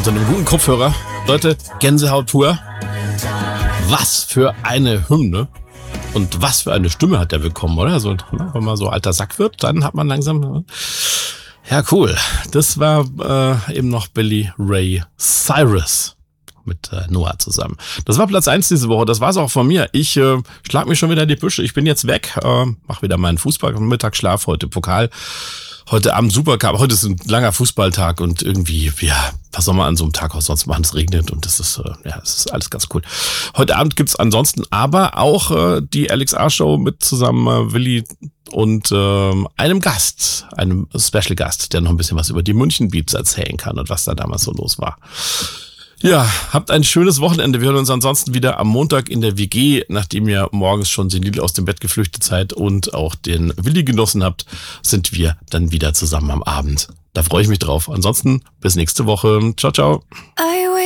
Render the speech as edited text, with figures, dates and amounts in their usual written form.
unter einem guten Kopfhörer. Leute, Gänsehaut pur. Was für eine Hymne. Und was für eine Stimme hat der bekommen, oder? Also, wenn man so alter Sack wird, dann hat man langsam... Ja, cool. Das war eben noch Billy Ray Cyrus mit Noah zusammen. Das war Platz 1 diese Woche. Das war's auch von mir. Ich schlag mich schon wieder in die Büsche. Ich bin jetzt weg. Mach wieder meinen Fußball-Mittagsschlaf. Heute Pokal. Heute Abend Supercup. Heute ist ein langer Fußballtag und irgendwie, ja, was soll man an so einem Tag auch sonst machen? Es regnet und das ist, es ist alles ganz cool. Heute Abend gibt's ansonsten aber auch die LXR-Show mit zusammen Willi und einem Gast, einem Special Gast, der noch ein bisschen was über die München Beats erzählen kann und was da damals so los war. Ja, habt ein schönes Wochenende. Wir hören uns ansonsten wieder am Montag in der WG, nachdem ihr morgens schon senil aus dem Bett geflüchtet seid und auch den Willi genossen habt, sind wir dann wieder zusammen am Abend. Da freue ich mich drauf. Ansonsten bis nächste Woche. Ciao, ciao.